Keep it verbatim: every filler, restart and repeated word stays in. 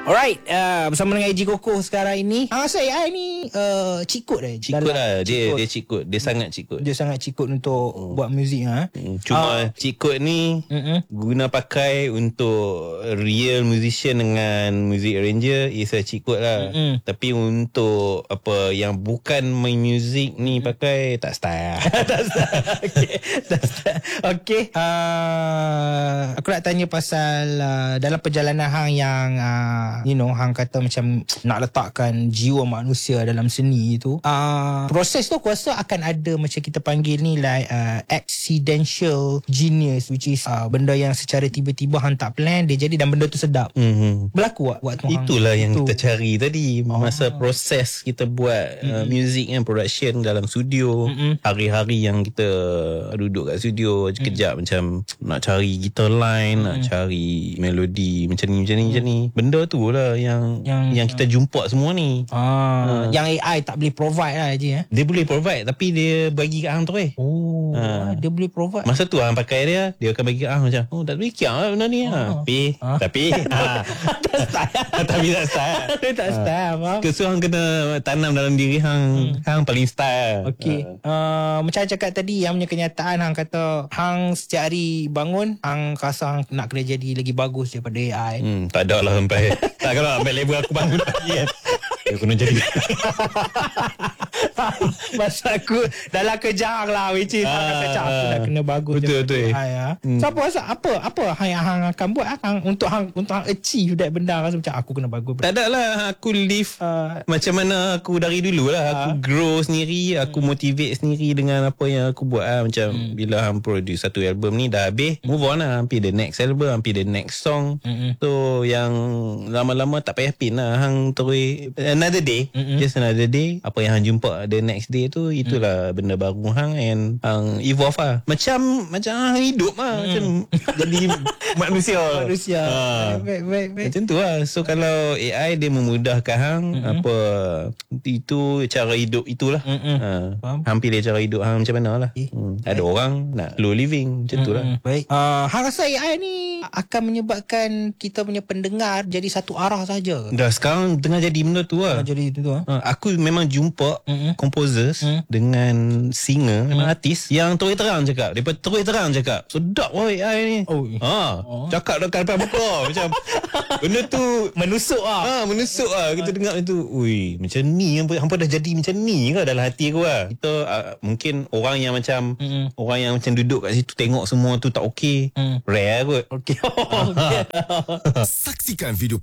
Alright, uh, bersama dengan A J Koko sekarang ini. Ah, saya A I ni uh, cheat code dah. Cheat code lah. Dia, dia cheat code. Dia sangat cheat code. Dia sangat cheat code untuk hmm. buat muzik. Ha? Hmm. Cuma uh, cheat code ni uh-uh. guna pakai untuk real musician dengan music arranger is a cheat code lah. Uh-uh. Tapi untuk apa yang bukan main music ni pakai tak style. Tak style. Okay. Tak style. Okay. Uh, aku nak tanya pasal uh, dalam perjalanan hang yang uh, you know, hang kata macam nak letakkan jiwa manusia dalam seni tu, uh, proses tu aku rasa akan ada macam kita panggil ni like uh, accidental genius, which is uh, benda yang secara tiba-tiba hang tak plan dia jadi dan benda tu sedap. Mm-hmm. Berlaku tak waktu hang? Itulah yang itu. kita cari tadi masa oh. proses kita buat mm-hmm. uh, music and production dalam studio. Mm-hmm. Hari-hari yang kita duduk kat studio sekejap mm-hmm. macam nak cari guitar line, mm-hmm. nak cari melodi macam ni macam ni mm-hmm. macam ni. Benda tu lah yang yang, yang kita jumpa semua ni. Ah, uh. Yang A I tak boleh provide lah je. Eh? Dia boleh provide tapi dia bagi kat hang tu eh. Oh, uh. dia boleh provide. Masa tu hang pakai dia, dia akan bagi kat hang macam, oh tak boleh kiam lah benda ni. Uh. Tapi uh. tapi ha. tak style. Tapi tak style. tak style. Uh. So hang kena tanam dalam diri hang, hmm. hang paling style. Okey. Uh. Uh, macam cakap tadi yang punya kenyataan hang kata hang setiap hari bangun hang rasa hang nak kena jadi lagi bagus daripada A I. Hmm, tak ada lah sampai tak kalau sampai level aku bangun pagi kan. Dia kena jadi. Masa aku dalam kerja lah which is ah, kata aku dah kena bagus betul betul. Ha. Hmm. So apa rasa apa apa hang hang akan buat hang untuk hang untuk hang achieve that benda rasa macam aku kena bagus. Tak ada lah aku live uh, macam mana aku dari dulu lah. Aku uh, grow sendiri, aku hmm. motivate sendiri dengan apa yang aku buat lah. Macam hmm. bila hang produce satu album ni dah habis, move on lah, hampir the next album, hampir the next song. Hmm. So yang lama-lama tak payah pin lah, hang terus another day, mm-hmm. just another day. Apa yang hang jumpa the next day tu, itulah mm. benda baru hang and hang evolve lah. Macam macam hang hidup lah, mm. macam jadi manusia. Manusia. Ha. Baik, baik, baik. Macam tu lah. So kalau A I dia memudahkan hang, mm-hmm. apa itu cara hidup itulah. Mm-hmm. Ha. Hang pilih cara hidup hang macam mana lah. Eh, hmm. Ada baik. Orang nak slow living macam mm-hmm. tu lah. Baik. Uh, hang rasa A I ni akan menyebabkan kita punya pendengar jadi satu arah saja. Dah sekarang tengah jadi benda tu lah. Jadi itu tu. Ha? Aku memang jumpa mm-hmm. composers mm. dengan singer, mm. memang artis yang terus terang cakap. Mereka terus terang cakap, sedap wah A I ni. Oh. Ha, oh. Cakap dekat depan muka macam benda tu menusuk ah. Ha, menusuk ah. Kita dengar itu, ui, macam ni hampa, hampa dah jadi macam ni ke dalam hati aku lah. Kita uh, mungkin orang yang macam mm. orang yang macam duduk kat situ tengok semua tu tak okey. Mm. Rare kot. Okey. Okay. Saksikan video